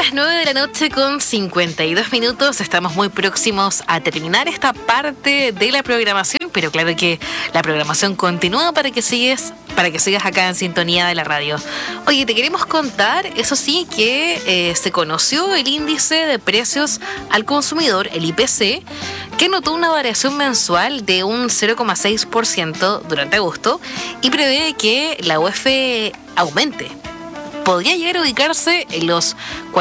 las 9 de la noche con 52 minutos. Estamos muy próximos a terminar esta parte de la programación, pero claro que la programación continúa para que sigas acá en sintonía de la radio. Oye, te queremos contar, eso sí, que se conoció el índice de precios al consumidor, el IPC, que notó una variación mensual de un 0,6% durante agosto y prevé que la UEF aumente. Podría llegar a ubicarse en los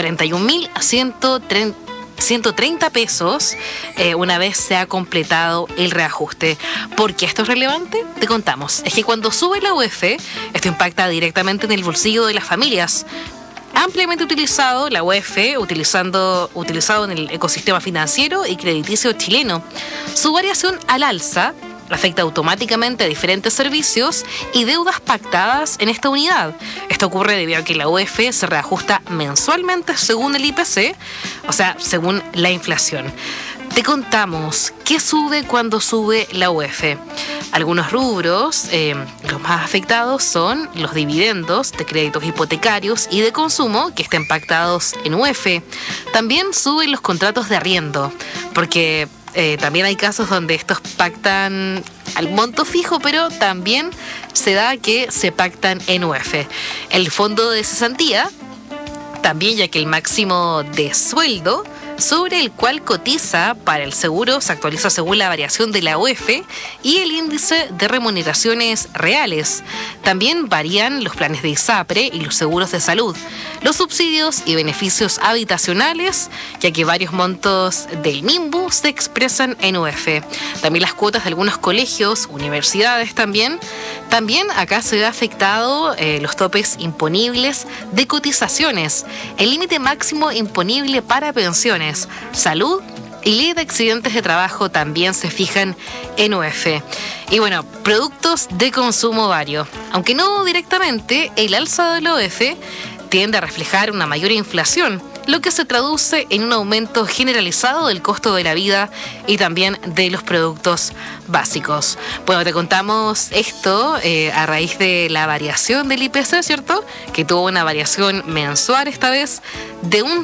41.130 pesos una vez se ha completado el reajuste. ¿Por qué esto es relevante? Te contamos. Es que cuando sube la UEF, esto impacta directamente en el bolsillo de las familias. Ampliamente utilizado, la UEF, utilizado en el ecosistema financiero y crediticio chileno. Su variación al alza afecta automáticamente a diferentes servicios y deudas pactadas en esta unidad. Esto ocurre debido a que la UEF se reajusta mensualmente según el IPC, o sea, según la inflación. Te contamos qué sube cuando sube la UEF. Algunos rubros, los más afectados son los dividendos de créditos hipotecarios y de consumo que estén pactados en UEF. También suben los contratos de arriendo, porque también hay casos donde estos pactan al monto fijo, pero también se da que se pactan en UEF. El fondo de cesantía, también, ya que el máximo de sueldo sobre el cual cotiza para el seguro se actualiza según la variación de la UEF y el índice de remuneraciones reales. También varían los planes de ISAPRE y los seguros de salud, los subsidios y beneficios habitacionales, ya que varios montos del MIMBU se expresan en UEF. También las cuotas de algunos colegios, universidades también. También acá se ve afectado los topes imponibles de cotizaciones, el límite máximo imponible para pensiones, salud y ley de accidentes de trabajo también se fijan en UEF. Y bueno, productos de consumo vario. Aunque no directamente, el alza de la UEF tiende a reflejar una mayor inflación, lo que se traduce en un aumento generalizado del costo de la vida y también de los productos básicos. Bueno, te contamos esto a raíz de la variación del IPC, ¿cierto? Que tuvo una variación mensual esta vez de un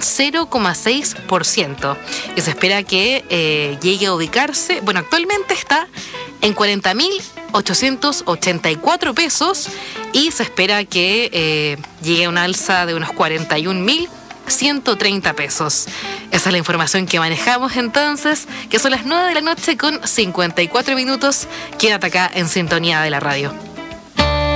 0,6%. Y se espera que llegue a ubicarse, bueno, actualmente está en 40.884 pesos y se espera que llegue a una alza de unos 41.130 pesos. Esa es la información que manejamos entonces, que son las 9 de la noche con 54 minutos. Quédate acá en sintonía de la radio.